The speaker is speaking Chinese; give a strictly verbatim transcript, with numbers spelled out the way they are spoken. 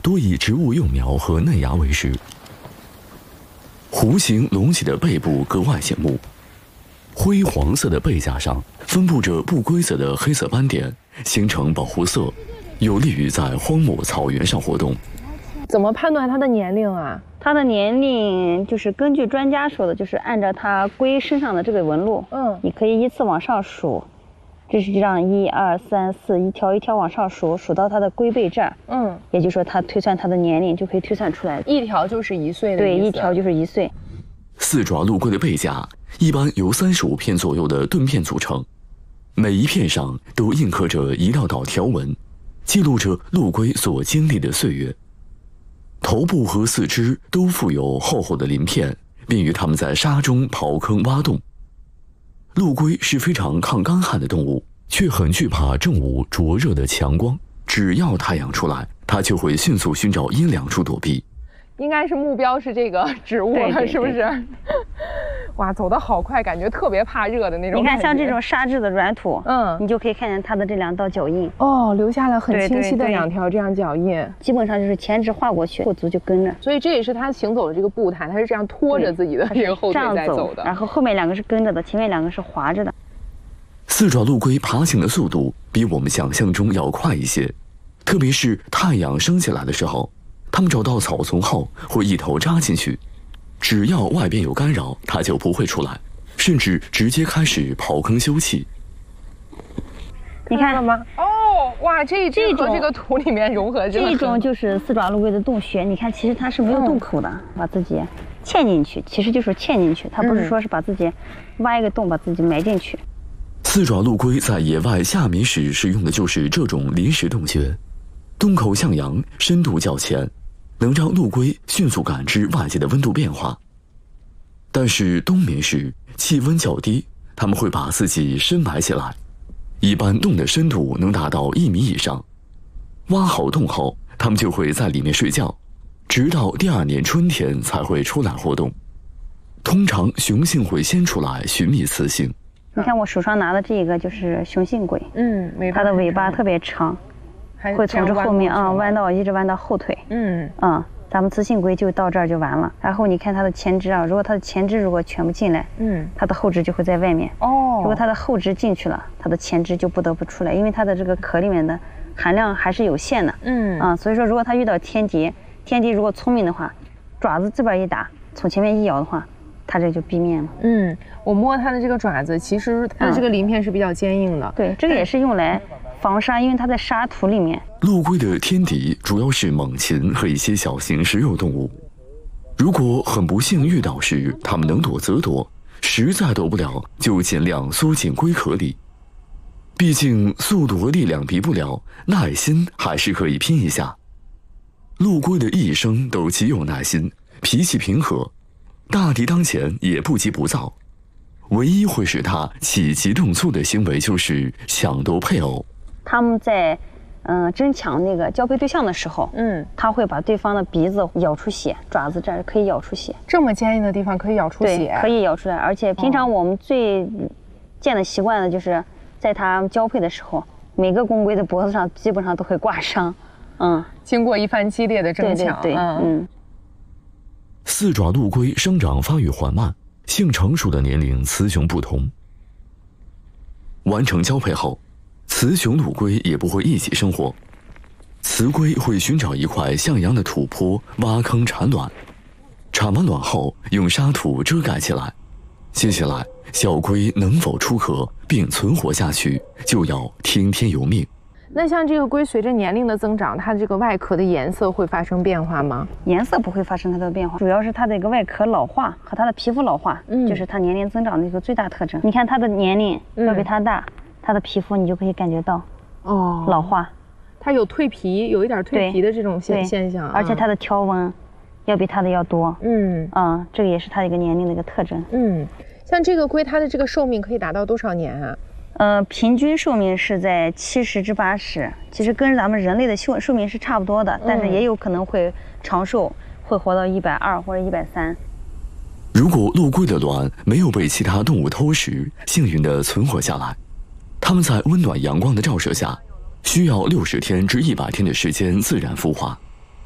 多以植物幼苗和嫩芽为食。弧形隆起的背部格外显目，灰黄色的背甲上分布着不规则的黑色斑点，形成保护色，有利于在荒漠草原上活动。 怎么判断它的年龄啊？ 它的年龄就是根据专家说的，就是按照它龟身上的这个纹路，嗯，你可以依次往上数，这是这样一二三四，一条一条往上数，数到它的龟背这儿，嗯，也就是说它推算它的年龄就可以推算出来， 一条就是一岁的意思。 对，一条就是一岁。 四爪陆龟的背甲一般由三十五片左右的盾片组成，每一片上都印刻着一道道条纹，记录着陆龟所经历的岁月。头部和四肢都附有厚厚的鳞片，便于它们在沙中刨坑挖洞。陆龟是非常抗干旱的动物，却很惧怕正午灼热的强光，只要太阳出来，它就会迅速寻找阴凉处躲避。 应该是目标是这个植物了，是不是？哇，走得好快，感觉特别怕热的那种。 你看，像这种沙质的软土，嗯，你就可以看见它的这两道脚印。 哦，留下了很清晰的两条这样脚印。对对对， 基本上就是前肢划过去，后足就跟着。 所以这也是它行走的这个步态，它是这样拖着自己的这个后腿在走的。 然后后面两个是跟着的，前面两个是滑着的。 四爪陆龟爬行的速度比我们想象中要快一些，特别是太阳升起来的时候，它们找到草丛后会一头扎进去。只要外边有干扰，它就不会出来，甚至直接开始刨坑休憩。 你看了吗？ 哦，哇，这这和这个土里面融合， 这种就是四爪陆龟的洞穴。你看，其实它是没有洞口的，嗯、把自己嵌进去，其实就是嵌进去，它不是说是把自己挖一个洞把自己埋进去。 四爪陆龟在野外夏眠时使用的就是这种临时洞穴，洞口向阳，深度较浅，能让陆龟迅速感知外界的温度变化。但是冬眠时气温较低，它们会把自己深埋起来，一般洞的深度能达到一米以上。挖好洞后，它们就会在里面睡觉，直到第二年春天才会出来活动。通常雄性会先出来寻觅雌性。 你看我手上拿的这个就是雄性龟，嗯，它的尾巴特别长，会从这后面啊弯到一直弯到后腿，嗯啊，咱们雌性龟就到这儿就完了。然后你看它的前肢啊，如果它的前肢如果全部进来，嗯，它的后肢就会在外面。哦，如果它的后肢进去了，它的前肢就不得不出来，因为它的这个壳里面的含量还是有限的，嗯啊，所以说如果它遇到天敌，天敌如果聪明的话，爪子这边一打，从前面一咬的话，它这就毙命了。嗯， 我摸它的这个爪子，其实它的这个鳞片是比较坚硬的。嗯、 对，这个也是用来防沙，因为它在沙土里面。 陆龟的天敌主要是猛禽和一些小型食肉动物。如果很不幸遇到时，它们能躲则躲，实在躲不了，就尽量缩进龟壳里。毕竟速度和力量比不了，耐心还是可以拼一下。陆龟的一生都极有耐心，脾气平和，大敌当前也不急不躁。唯一会使它起急动粗的行为就是抢夺配偶。 他们在嗯、呃、争抢那个交配对象的时候，嗯，他会把对方的鼻子咬出血，爪子这儿可以咬出血。 这么坚硬的地方可以咬出血？ 对，可以咬出来。而且平常我们最见的习惯的就是，在它交配的时候，每个公龟的脖子上基本上都会挂伤。嗯， 经过一番激烈的争抢， 对对对，嗯。嗯四爪陆龟生长发育缓慢，性成熟的年龄雌雄不同。完成交配后，雌雄陆龟也不会一起生活，雌龟会寻找一块向阳的土坡挖坑产卵，产完卵后用沙土遮盖起来。接下来，小龟能否出壳并存活下去，就要听天由命。 那像这个龟随着年龄的增长，它的这个外壳的颜色会发生变化吗？ 颜色不会发生它的变化，主要是它的一个外壳老化和它的皮肤老化，嗯，就是它年龄增长的一个最大特征。你看它的年龄要比它大，嗯、它的皮肤你就可以感觉到哦老化， 它有蜕皮，有一点蜕皮的这种现现象， 而且它的条纹要比它的要多，嗯啊，这个也是它一个年龄的一个特征。 嗯，像这个龟，它的这个寿命可以达到多少年啊？ 呃，平均寿命是在七十至八十，其实跟咱们人类的寿寿命是差不多的，但是也有可能会长寿，会活到一百二或者一百三。 如果陆龟的卵没有被其他动物偷食，幸运地存活下来，它们在温暖阳光的照射下，需要六十天至一百天的时间自然孵化。